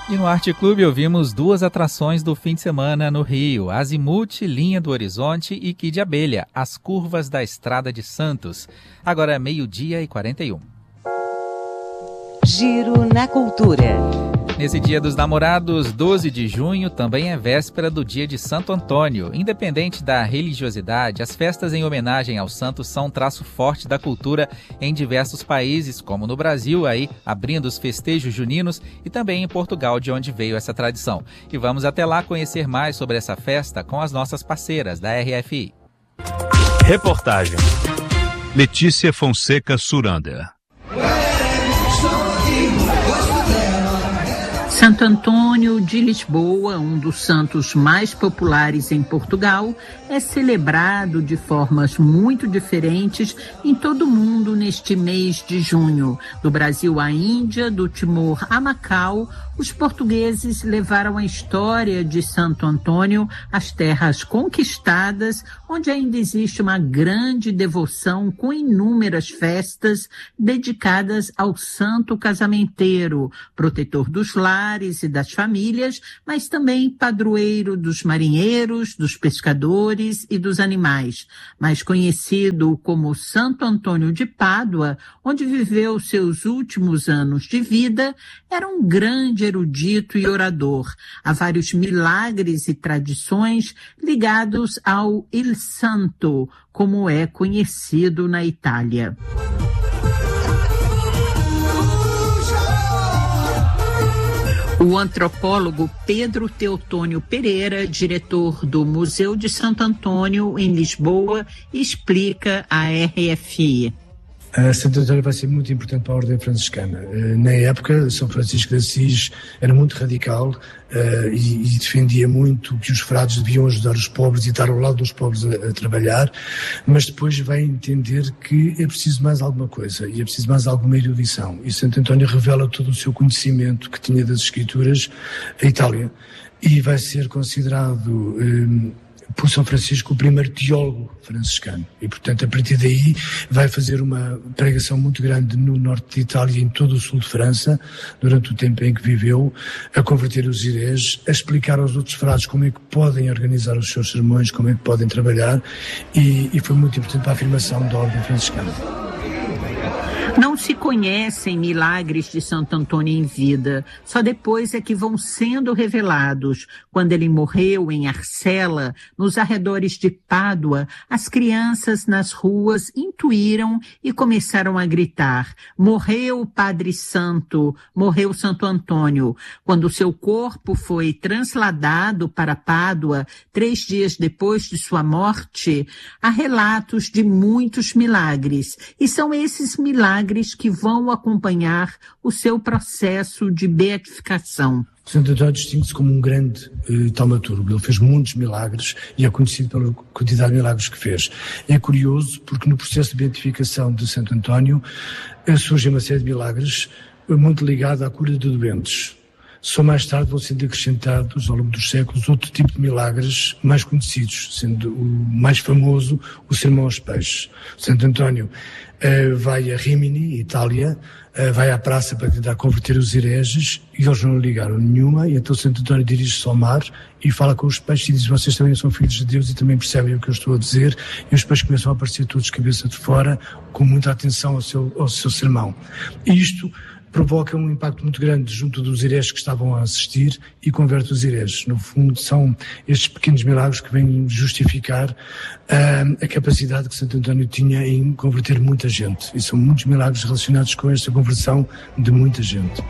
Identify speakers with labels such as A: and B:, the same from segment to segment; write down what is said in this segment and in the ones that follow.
A: E no Arte Clube ouvimos duas atrações do fim de semana no Rio, Azimuth, Linha do Horizonte e Kid Abelha, As Curvas da Estrada de Santos. Agora é 12:41.
B: Giro na Cultura.
A: Nesse Dia dos Namorados, 12 de junho, também é véspera do Dia de Santo Antônio. Independente da religiosidade, as festas em homenagem ao santo são um traço forte da cultura em diversos países, como no Brasil, aí abrindo os festejos juninos, e também em Portugal, de onde veio essa tradição. E vamos até lá conhecer mais sobre essa festa com as nossas parceiras da RFI.
C: Reportagem Letícia Fonseca Surander.
D: Santo Antônio de Lisboa, um dos santos mais populares em Portugal, é celebrado de formas muito diferentes em todo o mundo neste mês de junho. Do Brasil à Índia, do Timor a Macau, os portugueses levaram a história de Santo Antônio às terras conquistadas, onde ainda existe uma grande devoção com inúmeras festas dedicadas ao santo casamenteiro, protetor dos lares e das famílias, mas também padroeiro dos marinheiros, dos pescadores e dos animais. Mais conhecido como Santo Antônio de Pádua, onde viveu seus últimos anos de vida, era um grande erudito e orador. Há vários milagres e tradições ligados ao Il Santo, como é conhecido na Itália. O antropólogo Pedro Teotônio Pereira, diretor do Museu de Santo Antônio, em Lisboa, explica à RFI.
E: Santo Antônio vai ser muito importante para a Ordem Franciscana. Na época, São Francisco de Assis era muito radical e defendia muito que os frades deviam ajudar os pobres e estar ao lado dos pobres a trabalhar, mas depois vai entender que é preciso mais alguma coisa e é preciso mais alguma erudição. E Santo Antônio revela todo o seu conhecimento que tinha das Escrituras à Itália e vai ser considerado por São Francisco o primeiro teólogo franciscano e, portanto, a partir daí vai fazer uma pregação muito grande no norte de Itália e em todo o sul de França, durante o tempo em que viveu, a converter os hereges, a explicar aos outros frades como é que podem organizar os seus sermões, como é que podem trabalhar e foi muito importante para a afirmação da Ordem Franciscana.
D: Não se conhecem milagres de Santo Antônio em vida, só depois é que vão sendo revelados. Quando ele morreu em Arcela, nos arredores de Pádua, as crianças nas ruas intuíram e começaram a gritar: morreu o Padre Santo, morreu Santo Antônio. Quando seu corpo foi transladado para Pádua, 3 dias depois de sua morte, há relatos de muitos milagres, e são esses milagres que vão acompanhar o seu processo de beatificação.
E: Santo Antônio distingue-se como um grande taumaturgo. Ele fez muitos milagres e é conhecido pela quantidade de milagres que fez. É curioso porque no processo de beatificação de Santo Antônio surge uma série de milagres muito ligada à cura de doentes. Só mais tarde vão sendo acrescentados, ao longo dos séculos, outro tipo de milagres mais conhecidos, sendo o mais famoso o Sermão aos Peixes. Santo Antônio vai a Rimini, Itália, vai à praça para tentar converter os hereges e eles não ligaram nenhuma, e então Santo Antônio dirige-se ao mar e fala com os peixes e diz: vocês também são filhos de Deus e também percebem o que eu estou a dizer, e os peixes começam a aparecer todos de cabeça de fora, com muita atenção ao seu sermão. E isto provoca um impacto muito grande junto dos hereges que estavam a assistir e converte os hereges. No fundo, são estes pequenos milagres que vêm justificar a capacidade que Santo Antônio tinha em converter muita gente. E são muitos milagres relacionados com esta conversão de muita gente.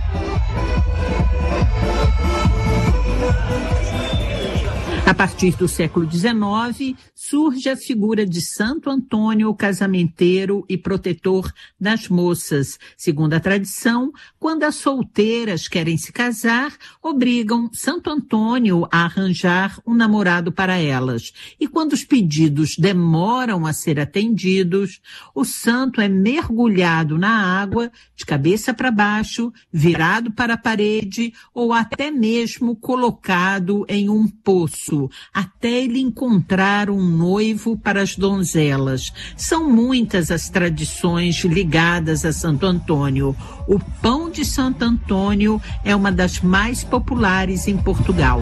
D: A partir do século XIX, surge a figura de Santo Antônio, casamenteiro e protetor das moças. Segundo a tradição, quando as solteiras querem se casar, obrigam Santo Antônio a arranjar um namorado para elas. E quando os pedidos demoram a ser atendidos, o santo é mergulhado na água, de cabeça para baixo, virado para a parede ou até mesmo colocado em um poço. moço até ele encontrar um noivo para as donzelas. São muitas as tradições ligadas a Santo Antônio. O pão de Santo Antônio é uma das mais populares em Portugal.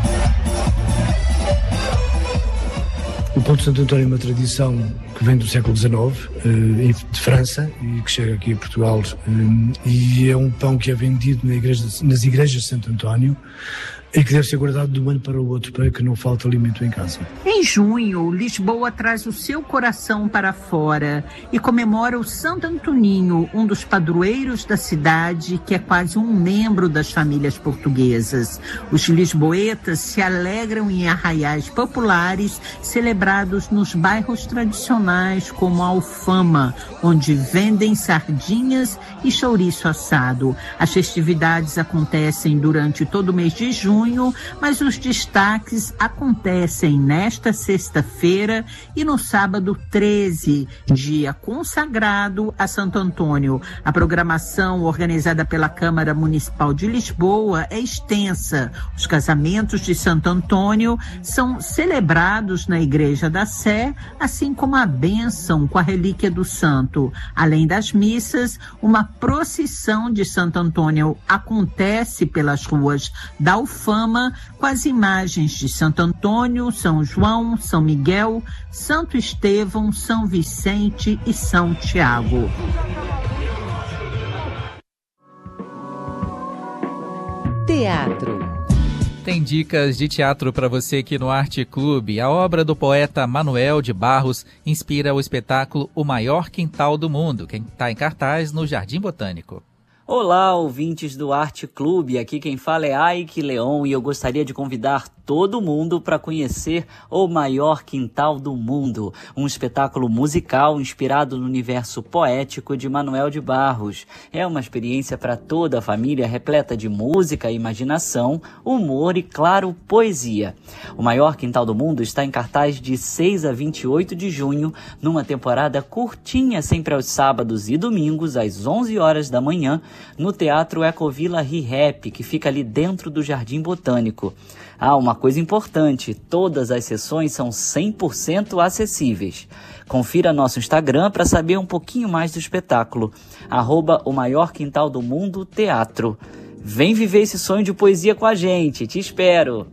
E: O pão de Santo Antônio é uma tradição que vem do século XIX, de França, e que chega aqui a Portugal, e é um pão que é vendido nas igrejas de Santo Antônio, e que deve ser guardado de um ano para o outro para que não falte alimento em casa.
D: Em junho, Lisboa traz o seu coração para fora e comemora o Santo Antoninho, um dos padroeiros da cidade, que é quase um membro das famílias portuguesas. Os lisboetas se alegram em arraiais populares celebrados nos bairros tradicionais como a Alfama, onde vendem sardinhas e chouriço assado. As festividades acontecem durante todo o mês de junho, mas os destaques acontecem nesta sexta-feira e no sábado 13, dia consagrado a Santo Antônio. A programação organizada pela Câmara Municipal de Lisboa é extensa. Os casamentos de Santo Antônio são celebrados na Igreja da Sé, assim como a bênção com a relíquia do santo. Além das missas, uma procissão de Santo Antônio acontece pelas ruas da Alfama, com as imagens de Santo Antônio, São João, São Miguel, Santo Estevão, São Vicente e São Tiago.
B: Teatro.
A: Tem dicas de teatro para você aqui no Arte Clube. A obra do poeta Manuel de Barros inspira o espetáculo O Maior Quintal do Mundo, que está em cartaz no Jardim Botânico.
F: Olá, ouvintes do Arte Clube, aqui quem fala é Ike Leon e eu gostaria de convidar todo mundo para conhecer O Maior Quintal do Mundo, um espetáculo musical inspirado no universo poético de Manuel de Barros. É uma experiência para toda a família, repleta de música, imaginação, humor e, claro, poesia. O Maior Quintal do Mundo está em cartaz de 6 a 28 de junho, numa temporada curtinha, sempre aos sábados e domingos, às 11 horas da manhã, no Teatro Ecovila Rehap, que fica ali dentro do Jardim Botânico. Ah, uma coisa importante, todas as sessões são 100% acessíveis. Confira nosso Instagram para saber um pouquinho mais do espetáculo, @O Maior Quintal do Mundo Teatro. Vem viver esse sonho de poesia com a gente, te espero!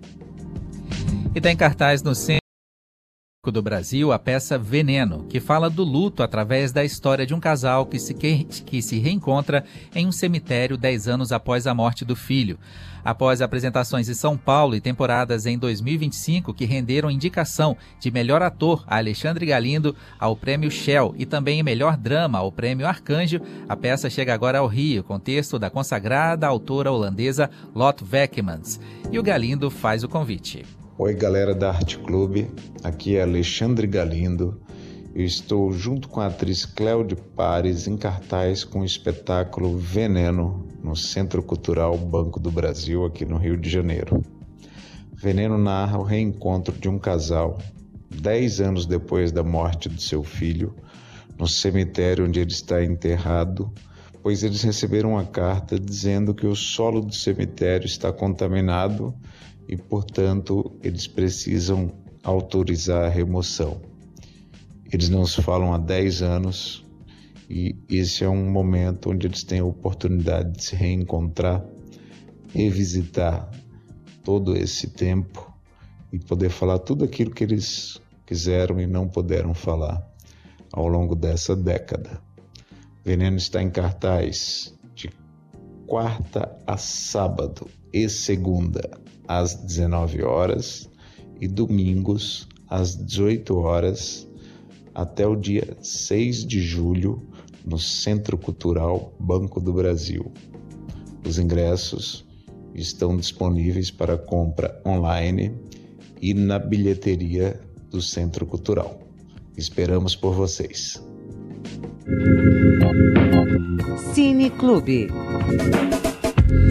A: E está em cartaz no Centro do Brasil a peça Veneno, que fala do luto através da história de um casal que se reencontra em um cemitério 10 anos após a morte do filho. Após apresentações em São Paulo e temporadas em 2025 que renderam indicação de melhor ator a Alexandre Galindo ao Prêmio Shell e também em melhor drama ao Prêmio Arcanjo, a peça chega agora ao Rio, com texto da consagrada autora holandesa Lot Wekemans. E o Galindo faz o convite.
G: Oi, galera da Arte Clube, aqui é Alexandre Galindo. Eu estou junto com a atriz Cléudia Pares em cartaz com o espetáculo Veneno no Centro Cultural Banco do Brasil, aqui no Rio de Janeiro. Veneno narra o reencontro de um casal 10 anos depois da morte do seu filho, no cemitério onde ele está enterrado, pois eles receberam uma carta dizendo que o solo do cemitério está contaminado e, portanto, eles precisam autorizar a remoção. Eles não se falam há 10 anos e esse é um momento onde eles têm a oportunidade de se reencontrar, revisitar todo esse tempo e poder falar tudo aquilo que eles quiseram e não puderam falar ao longo dessa década. Veneno está em cartaz de quarta a sábado e segunda às 19 horas e domingos às 18 horas até o dia 6 de julho no Centro Cultural Banco do Brasil. Os ingressos estão disponíveis para compra online e na bilheteria do Centro Cultural. Esperamos por vocês.
B: Cine Clube.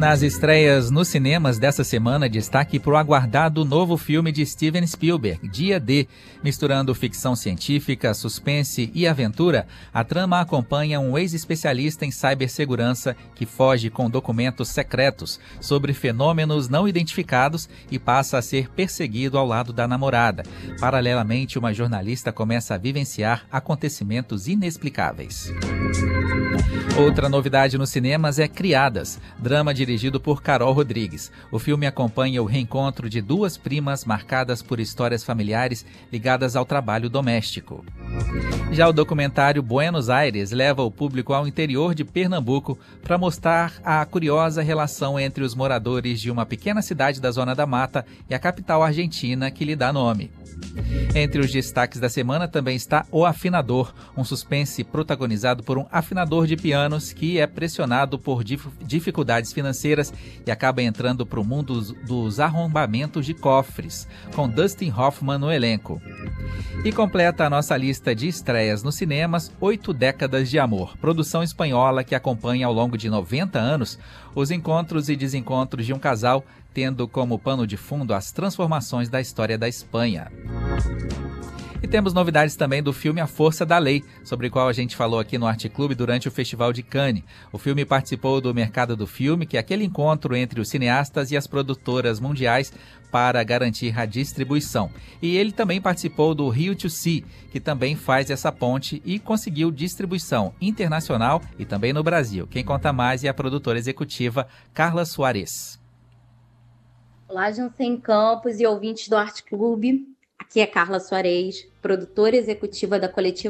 A: Nas estreias nos cinemas dessa semana, destaque para o aguardado novo filme de Steven Spielberg, Dia D. Misturando ficção científica, suspense e aventura, a trama acompanha um ex-especialista em cibersegurança que foge com documentos secretos sobre fenômenos não identificados e passa a ser perseguido ao lado da namorada. Paralelamente, uma jornalista começa a vivenciar acontecimentos inexplicáveis. Outra novidade nos cinemas é Criadas, drama dirigido por Carol Rodrigues. O filme acompanha o reencontro de duas primas marcadas por histórias familiares ligadas ao trabalho doméstico. Já o documentário Buenos Aires leva o público ao interior de Pernambuco para mostrar a curiosa relação entre os moradores de uma pequena cidade da Zona da Mata e a capital argentina que lhe dá nome. Entre os destaques da semana também está O Afinador, um suspense protagonizado por um afinador de pianos que é pressionado por dificuldades financeiras e acaba entrando para o mundo dos arrombamentos de cofres, com Dustin Hoffman no elenco. E completa a nossa lista de estreias nos cinemas 8 Décadas de Amor, produção espanhola que acompanha ao longo de 90 anos os encontros e desencontros de um casal, tendo como pano de fundo as transformações da história da Espanha. E temos novidades também do filme A Força da Lei, sobre o qual a gente falou aqui no Arte Clube durante o Festival de Cannes. O filme participou do Mercado do Filme, que é aquele encontro entre os cineastas e as produtoras mundiais para garantir a distribuição. E ele também participou do Rio to See, que também faz essa ponte e conseguiu distribuição internacional e também no Brasil. Quem conta mais é a produtora executiva Carla Soares.
H: Olá, Jansen Campos e ouvintes do Arte Clube. Aqui é Carla Soares, produtora executiva da coletiva